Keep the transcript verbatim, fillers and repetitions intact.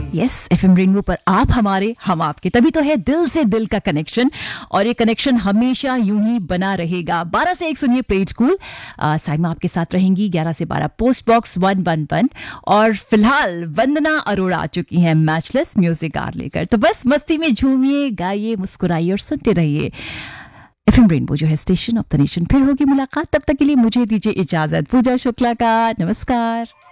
Yes, FM rainbow पर आप हमारे, हम आपके, तभी तो है दिल से दिल का कनेक्शन, और ये कनेक्शन हमेशा यूं ही बना रहेगा। बारह से एक सुनिए प्ले इट कूल। साइमा आपके साथ रहेंगी ग्यारह से बारह post box one one one. और फिलहाल वंदना अरोड़ा आ चुकी हैं मैचलेस म्यूजिक कार लेकर। तो बस मस्ती में झूमिए, गाइए, मुस्कुराइए और सुनते रहिए एफएम रेनबो, जो है स्टेशन ऑफ द नेशन। फिर होगी मुलाकात, तब तक के लिए मुझे दीजिए इजाजत। पूजा शुक्ला का नमस्कार।